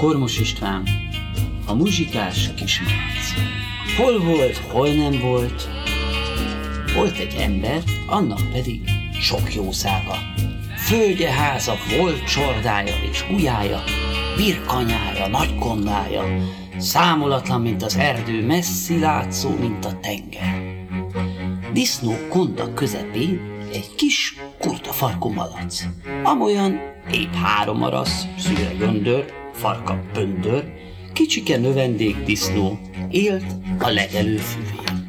Kormos István, a muzsikás kismalac. Hol volt, hol nem volt. Volt egy ember, annak pedig sok jószága. Földje, háza, volt csordája és gulyája, birkanyája, nagykondája, számolatlan, mint az erdő, messzi látszó, mint a tenger. Disznó konda közepén egy kis kurta farkú malac, amolyan épp 3 arasz, szőre göndör, farka pöndör, kicsike növendék disznó élt a legelő füvén.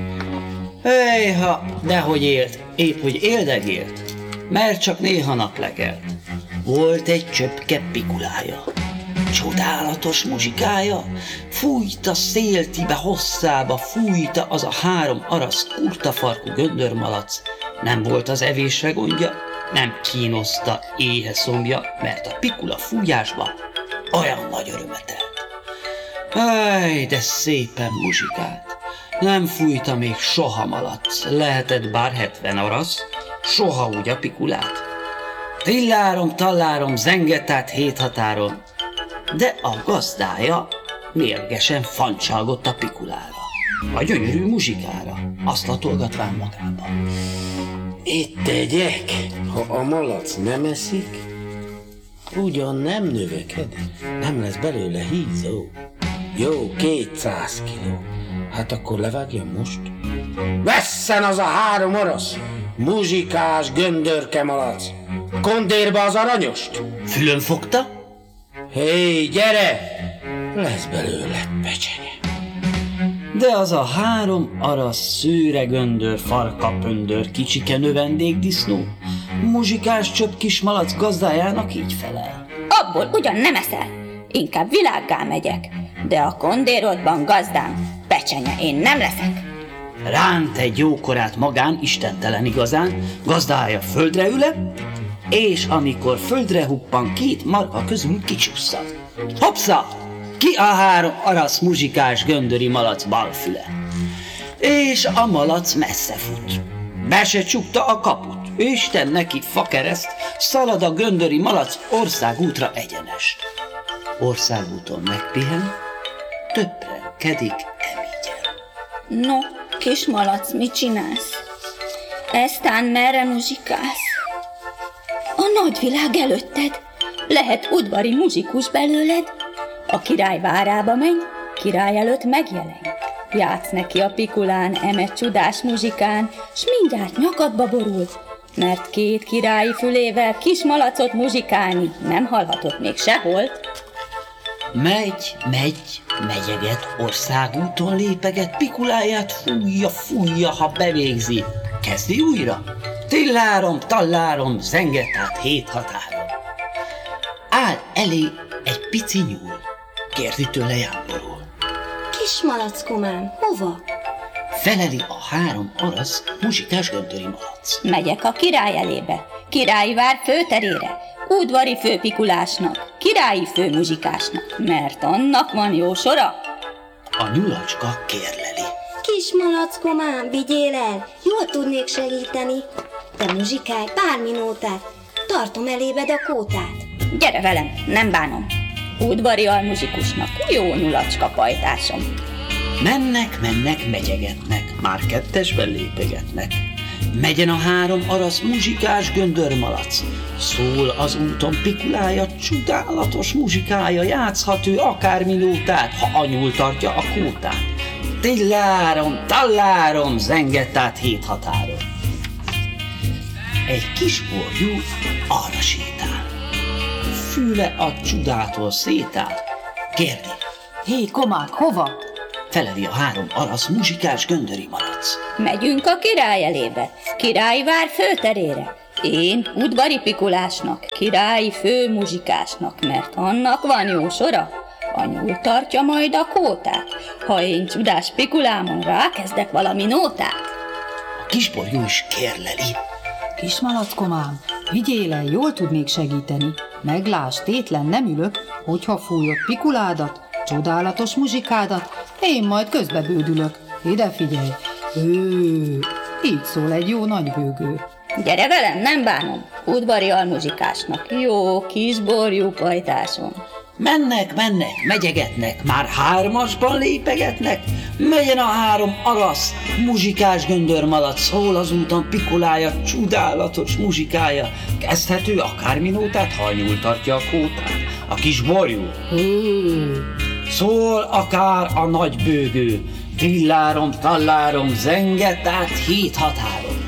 Ejha, dehogy élt, épp hogy éldegélt, mert csak néha naplegelt. Volt egy csöpke pikulája, csodálatos muzsikája, fújta széltibe hosszába, fújta az a 3 arasz kurtafarkú göndörmalac. Nem volt az evésre gondja, nem kínoszta éhe szombja, mert a pikula fújásba olyan nagy örömet elt. Áj, de szépen muzsikált. Nem fújta még soha malac, lehetett bár 70 arasz, soha úgy a pikulát. Tillárom, tallárom, zengett át 7 határon, de a gazdája mérgesen fancsalgott a pikulára, a gyönyörű muzsikára, azt latolgatván magában. Itt tegyek, ha a malac nem eszik, ugyan nem növekedik, nem lesz belőle hízó. Jó, 200 kiló. Hát akkor levágjam most? Vesszen az a 3 orosz, muzsikás göndörke malac, kondérba az aranyost. Fülön fogta? Hé, gyere! Lesz belőle pecsenye. De az a 3 arasz, szőre göndör, farka pöndör, kicsike növendék disznó, muzsikás csöpp kis malac gazdájának így felel. Abból ugyan nem eszel, inkább világgá megyek, de a kondérodban gazdám, pecsenye én nem leszek. Ránt egy jókorát magán, istentelen igazán, gazdája földre üle, és amikor földre huppan, 2 marka közül kicsusszad. Hoppsza! Ki a 3 arasz muzsikás göndöri malac balfüle? És a malac messze fut. Be se csukta a kaput. Isten neki fakereszt, szalad a göndöri malac országútra egyenest. Országúton megpihen, töprengkedik emígyen. No, kis malac, mit csinálsz? Eztán merre muzsikálsz? A nagyvilág előtted, lehet udvari muzsikus belőled. A király várába menj, király előtt megjelenj. Játsz neki a pikulán, eme csodás muzsikán, s mindjárt nyakadba borul, mert 2 királyi fülével kis malacot muzsikálni nem hallhatott még sehol. Megy, megyeget, országúton lépeget, pikuláját fújja, ha bevégzi. Kezdi újra. Tillárom, tallárom, zengett át 7 határon. Áll elé egy pici nyúl, kérdi tőle jámborul. Kis malackomám, hova? Feleli a 3 arasz muzsikás göndöri malac. Megyek a király elébe, királyi vár főterére, udvari főpikulásnak, királyi főmuzsikásnak, mert annak van jó sora. A nyulacska kérleli. Kis malackomám, vigyél el, jól tudnék segíteni. Te muzsikálj pár minótát, tartom elébed a kótát. Gyere velem, nem bánom. Udvari almuzsikusnak, jó nyulacska pajtásom. Mennek, megyegetnek, már 2-esben lépegetnek. Megyen a 3 arasz muzsikás göndörmalac. Szól az úton pikulája, csodálatos muzsikája, játszhat ő akár minótát, ha a nyúl tartja a kótát. Tillárom, tallárom, zengett át 7 határon. Egy kis orjú arra sétál. Füle a csodától szétáll. Kérdi. Hé, komák, hova? Feleli a 3 arasz muzsikás göndöri malac. Megyünk a király elébe, királyi vár főterére. Én udvari pikulásnak, királyi főmuzsikásnak, mert annak van jó sora. A nyúl tartja majd a kótát, ha én csodás pikulámon rákezdek valami nótát. A kisborjú is kérleli. Kis malackomám, vigyél el, jól tudnék segíteni. Meglásd, tétlen nem ülök, hogyha fújod pikuládat, csodálatos muzsikádat, én majd közbebődülök. Ide figyelj! Így szól egy jó nagybőgő. Gyere velem, nem bánom, udvari almuzsikásnak, jó kis borjú pajtásom. Mennek, megyegetnek, már hármasban lépegetnek, megyen a három arasz, muzsikás göndörmalac, szól az úton pikulája, csodálatos muzsikája, kezdhető akár minótát, ha a nyúl tartja a kótát, a kis borjú. Szól akár a nagy bőgő, villárom, tallárom, zenget át 7 határon.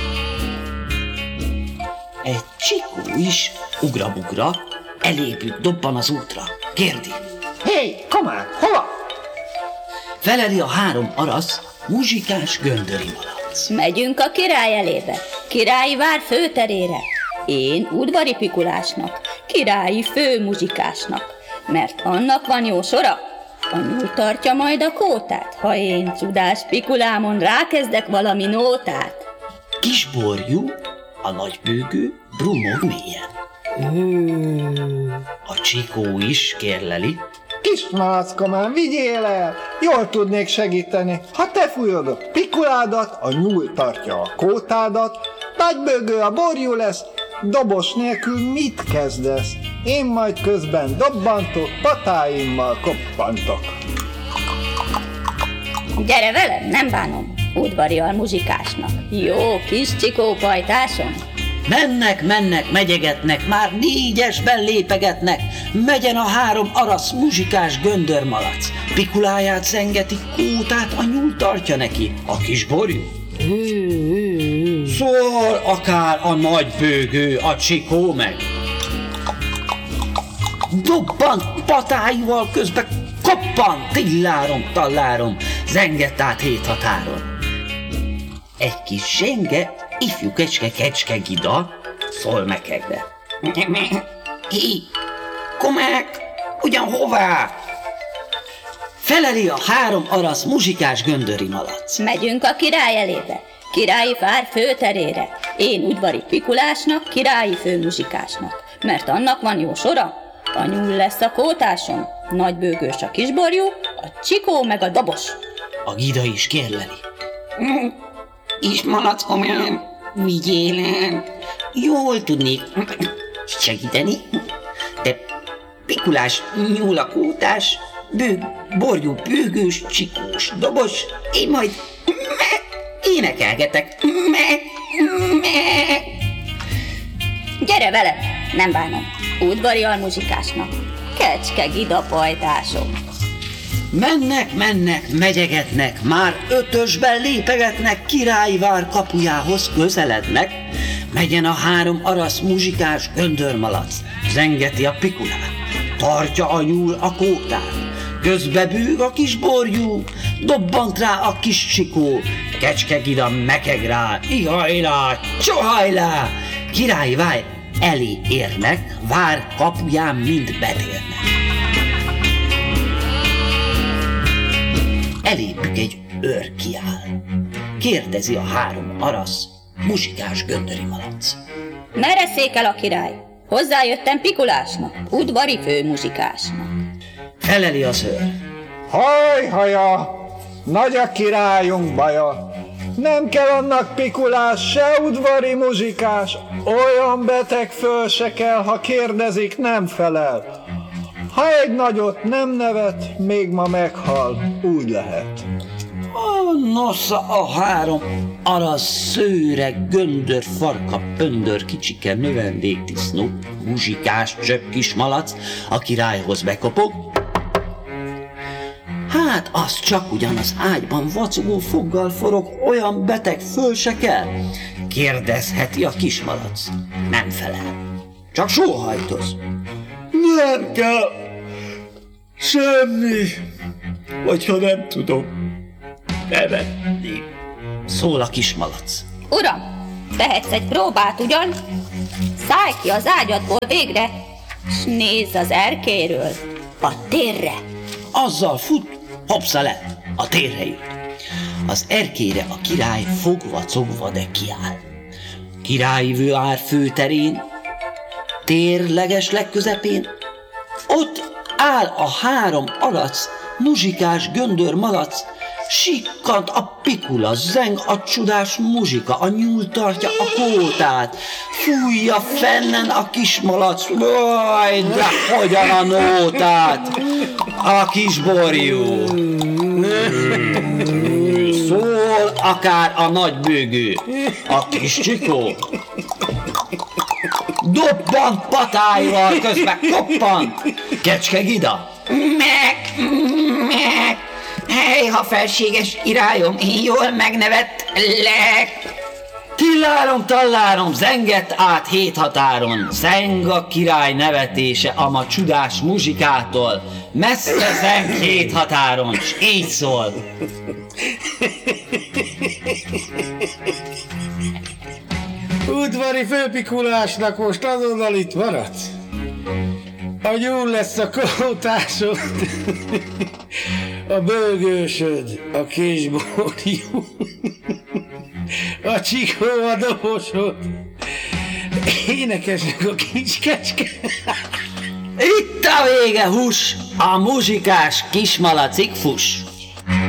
Egy csikó is ugra-bugra, elébük, dobban az útra. Kérdi. Hé, komán, hova? Feleli a három arasz, muzsikás göndöri malac. Megyünk a király elébe, királyi vár főterére. Én udvari pikulásnak, királyi főmuzsikásnak, mert annak van jó sora, a nyúl tartja majd a kótát, ha én csodás pikulámon rákezdek valami nótát. Kisborjú, a nagybőgő, brumog mélyen. A csikó is kérleli. Kis malackomám, vigyél el! Jól tudnék segíteni. Ha te fújod a pikuládat, a nyúl tartja a kótádat, nagybőgő a borjú lesz, dobos nélkül mit kezdesz? Én majd közben dobbantok, patáimmal koppantok. Gyere velem, nem bánom, udvarial muzsikásnak. Jó kis csikópajtásom. Mennek, megyegetnek, már 4-esben lépegetnek, megyen a három arasz, muzsikás göndörmalac. Pikuláját zengeti, kótát a nyúl tartja neki, a kis borjú. Szól akár a nagy bőgő, a csikó meg. Dobban patáival közbe koppan, tillárom, tallárom, zengett át 7 határon. Egy kis zsenge, ifjú kecske gida, szól mekegve. Hé, komák, ugyan hová? Feleli a három arasz, muzsikás göndöri malac. Megyünk a király elébe, királyi vár főterére. Én udvari pikulásnak, királyi főmuzsikásnak, mert annak van jó sora, a nyúl lesz a kótáson, nagybőgős a kisborjú, a csikó meg a dobos. A gida is kérleli. És malackomám, vigyél el, jól tudnék segíteni, de pikulás, nyúlakótás, borjú, bőgős, csikós, dobos, én majd énekelgetek. Gyere velem, nem bánom, udvarial muzsikásnak, kecske gida pajtásom. Mennek, megyegetnek, már 5-ösben lépegetnek, királyi vár kapujához közelednek, megyen a három arasz, muzsikás göndörmalac, zengeti a pikulát, tartja a nyúl a kótát, közbe bűg a kis borjú, dobbant rá a kis csikó, kecskegida mekeg rá, ihajlá, csohajlá, királyi vár elé érnek, vár kapuján mind betérnek. Elébük egy őr kiáll. Kérdezi a három arasz, muzsikás göndöri malac. Merre székel a király? Hozzájöttem pikulásnak, udvari főmuzsikásnak. Feleli az őr. Hajhaja, nagy a királyunk baja. Nem kell annak pikulás, se udvari muzsikás. Olyan beteg föl se kell, ha kérdezik, nem felel. Ha egy nagyot nem nevet, még ma meghal, úgy lehet. Nosza a három arasz, szőre, göndör, farka, pöndör, kicsike, növendékdisznó, muzsikás, csöpp kis malac, a királyhoz bekopog. Hát az csak ugyan az ágyban vacogó foggal forog, olyan beteg föl se kell. Kérdezheti a kismalac. Nem felel. Csak sóhajtoz. Nem kell semmi, vagy ha nem tudom nevetni. Szól a kismalac. Uram, tehetsz egy próbát ugyan? Szállj ki az ágyadból végre, s nézz az erkélyről a térre. Azzal fut, hopsza le, a térre jut. Az erkélyre a király fogva-cogva, de kiáll. Királyi vár főterén, tér legközepén, ott áll a három arac, muzsikás göndör malac, Sikkant a pikula, zeng a csodás muzsika, a nyúl tartja a kótát, fújja fennen a kismalac, vaj, de hogyan a nótát, a kisborjú. Szól akár a nagybőgő, a kis csikó. Dobbant patáival, közben koppant. Kecske Gida. Meg. Hely, ha felséges királyom, én jól megnevettlek. Tillárom-tallárom, zengett át 7 határon. Zeng a király nevetése a ma csodás muzsikától. Messze zeng 7 határon, s így szól. Udvari főpikulásnak most azonnal itt maradsz? A nyúl lesz a kótásod, a bőgősöd, a kisborjú, a csikó a dobosod, énekesnek a kis kecske. Itt a vége, hús, a muzsikás kismalacig fuss.